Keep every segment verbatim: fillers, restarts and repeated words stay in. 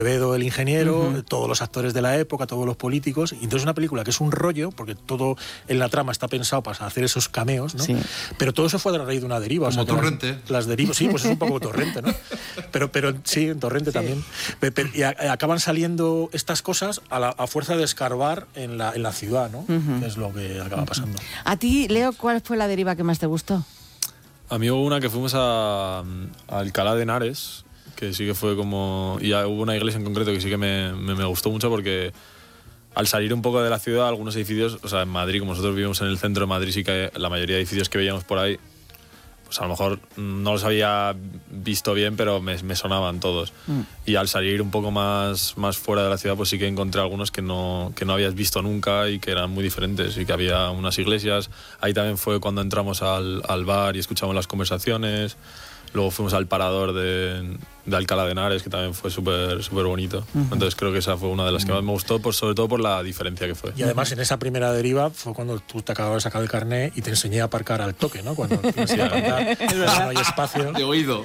Quevedo, el ingeniero, Uh-huh. todos los actores de la época, todos los políticos, y entonces es una película que es un rollo, porque todo en la trama está pensado para hacer esos cameos, ¿no? Sí. Pero todo eso fue a raíz de una deriva. Como o sea, Torrente. Las, las derivas, sí, pues es un poco Torrente, ¿no? Pero, pero sí, en Torrente Sí. también. Pe- pe- y a- acaban saliendo estas cosas a, la, a fuerza de escarbar en la, en la ciudad, ¿no? Uh-huh. Que es lo que acaba pasando. A ti, Leo, ¿cuál fue la deriva que más te gustó? A mí hubo una que fuimos a, a Alcalá de Henares, que sí que fue como... Y hubo una iglesia en concreto que sí que me, me, me gustó mucho porque al salir un poco de la ciudad, algunos edificios, o sea, en Madrid, como nosotros vivimos en el centro de Madrid, sí que la mayoría de edificios que veíamos por ahí, pues a lo mejor no los había visto bien, pero me, me sonaban todos. Mm. Y al salir un poco más, más fuera de la ciudad, pues sí que encontré algunos que no, que no habías visto nunca y que eran muy diferentes. Y que había unas iglesias. Ahí también fue cuando entramos al, al bar y escuchamos las conversaciones. Luego fuimos al parador de, de Alcalá de Henares, que también fue súper súper bonito. Uh-huh. Entonces creo que esa fue una de las que más me gustó, por, sobre todo por la diferencia que fue. Y además en esa primera deriva fue cuando tú te acababas de sacar el carnet y te enseñé a aparcar al toque, ¿no? Cuando tienes que aparcar, no hay espacio. De oído.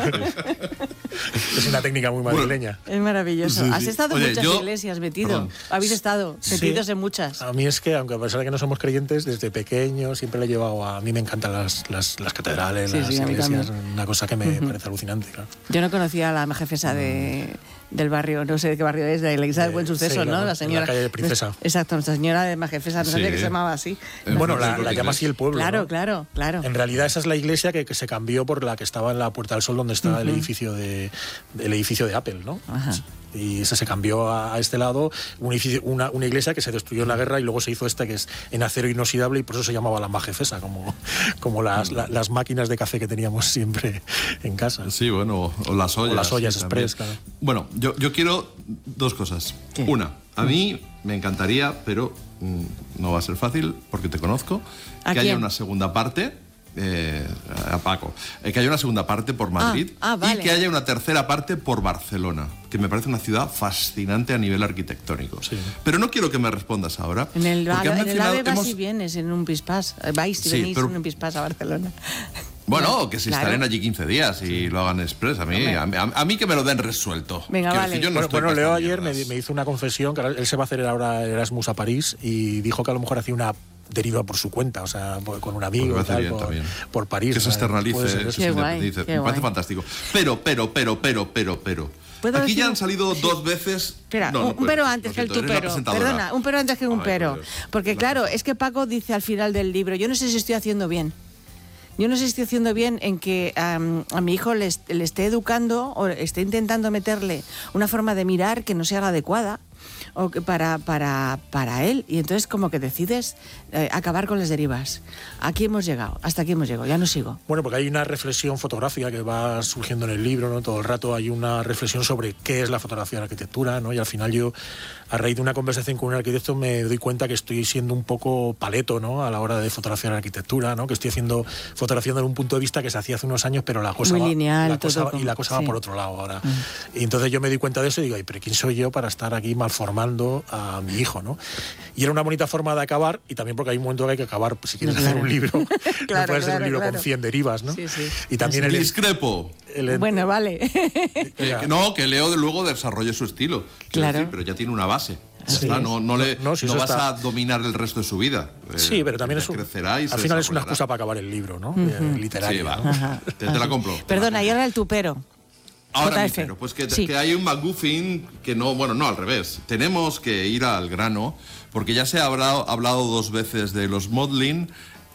Es una técnica muy madrileña. Es maravilloso. Sí, sí. Has estado en Oye, muchas yo... iglesias metido. Perdón. Habéis estado metidos Sí. en muchas. A mí es que, aunque a pesar de que no somos creyentes, desde pequeño siempre le he llevado a... A mí me encantan las, las, las catedrales, Sí, las sí, a mí iglesias, también. una cosa que me Uh-huh. parece alucinante, claro. Yo no conocía a la majefesa de, del barrio, no sé de qué barrio es, de la iglesia del Buen Suceso, sí, ¿no? la, la señora. La calle de Princesa. Exacto, nuestra señora de majefesa, no Sí. sabía que se llamaba así. Eh, Bueno, la- la, la llama así el pueblo, Claro, ¿no? claro, claro. En realidad esa es la iglesia que, que se cambió por la que estaba en la Puerta del Sol, donde está Uh-huh. el edificio de el edificio de Apple, ¿no? Ajá. Y ese se cambió a, a este lado, un edificio, una, una iglesia que se destruyó en la guerra y luego se hizo esta que es en acero inoxidable y por eso se llamaba la majefesa, como, como las, la, las máquinas de café que teníamos siempre en casa. Sí, bueno, o las ollas. O las ollas sí, express, también. claro. Bueno, yo, yo quiero dos cosas. ¿Qué? Una, a mí me encantaría, pero mm, no va a ser fácil porque te conozco, ¿A que haya quién? una segunda parte. Eh, a Paco, eh, que haya una segunda parte por Madrid Ah, ah, vale. y que haya una tercera parte por Barcelona, que me parece una ciudad fascinante a nivel arquitectónico. Sí. Pero no quiero que me respondas ahora. En el, porque has en el mencionado- AVE vas hemos- y vienes en un pispás. Vais y Sí, venís pero- en un pispás a Barcelona. Bueno, que se Claro. instalen allí quince días y lo hagan express. A mí, a, mí- a mí que me lo den resuelto. Venga, Quiero vale. decir, yo no Bueno, estoy bueno, para Leo estas ayer me, mierdas. me hizo una confesión, que ahora él se va a hacer ahora Erasmus a París y dijo que a lo mejor hacía una deriva por su cuenta, o sea, por- con un amigo Pues me y parece tal, bien por, también. por París. Que se o sea, externalice, puede ser que eso. se Qué guay, independice. qué Me parece guay. fantástico. Pero, pero, pero, pero, pero, pero. ¿Puedo Aquí decir ya un- han salido sí. dos veces. Espera, No, no un, un puedes, pero lo antes que el siento, tu eres la pero. presentadora. Perdona, un pero antes que un Ay, pero. por Dios. Porque claro, es que Paco dice al final del libro, yo no sé si estoy haciendo bien. Yo no sé si estoy haciendo bien en que um, a mi hijo le, est- le esté educando o esté intentando meterle una forma de mirar que no sea la adecuada o que para, para, para él. Y entonces como que decides eh, acabar con las derivas. Aquí hemos llegado, hasta aquí hemos llegado, ya no sigo. Bueno, porque hay una reflexión fotográfica que va surgiendo en el libro, ¿no? Todo el rato hay una reflexión sobre qué es la fotografía de la arquitectura, ¿no? Y al final yo, a raíz de una conversación con un arquitecto, me doy cuenta que estoy siendo un poco paleto, ¿no? A la hora de fotografiar la arquitectura, ¿no? Que estoy haciendo fotografiando en un punto de vista que se hacía hace unos años, pero la cosa Muy va, lineal, la cosa todo va- y como- la cosa sí. va por otro lado ahora. Y entonces yo me di cuenta de eso y digo, ay, pero ¿quién soy yo para estar aquí malformando a mi hijo, ¿no? Y era una bonita forma de acabar, y también porque hay un momento que hay que acabar, pues, si quieres Claro. hacer un libro, Claro, no puedes hacer claro, un libro claro. con cien derivas, ¿no? Sí, sí. Y también el, Discrepo. el- Bueno, vale. Eh, que no, que Leo de luego desarrolle su estilo. Quiero Claro. decir, pero ya tiene una base. Ya Sí. está, no, no, le, No, no, si no eso vas está- a dominar el resto de su vida. Eh, Sí, pero también ya es un, crecerá y se al final es una desarrollará. excusa para acabar el libro, ¿no? Eh, literario. Sí, va. ¿no? Te, te la compro. te Perdona, la y compro. ahora el tupero. Ahora J mi F. pero, pues que, Sí. que hay un McGuffin que no, bueno, no, al revés. Tenemos que ir al grano, porque ya se ha hablado, hablado dos veces de los modeling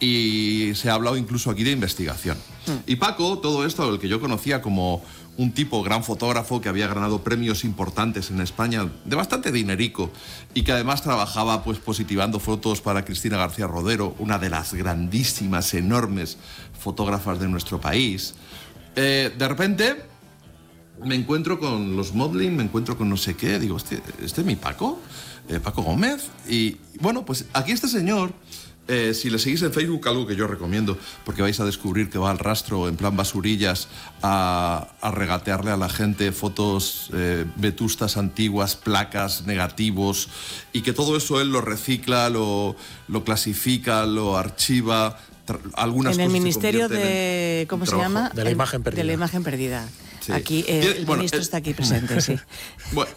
y se ha hablado incluso aquí de investigación. Y Paco, todo esto, el que yo conocía como un tipo gran fotógrafo que había ganado premios importantes en España, de bastante dinerico, y que además trabajaba pues positivando fotos para Cristina García Rodero, una de las grandísimas, enormes fotógrafas de nuestro país. Eh, de repente me encuentro con los modeling, me encuentro con no sé qué, digo, ¿este, este es mi Paco? Eh, Paco Gómez. Y bueno, pues aquí este señor, eh, si le seguís en Facebook, algo que yo recomiendo, porque vais a descubrir que va al rastro en plan basurillas a, a regatearle a la gente fotos eh, vetustas antiguas, placas, negativos, y que todo eso él lo recicla, lo, lo clasifica, lo archiva. Algunas En el cosas se Ministerio convierten de... en ¿Cómo se trabajo. llama? De la El- imagen perdida. De la imagen perdida. Sí. Aquí, eh, Tiene- el bueno, ministro eh, está aquí presente, sí. Bueno,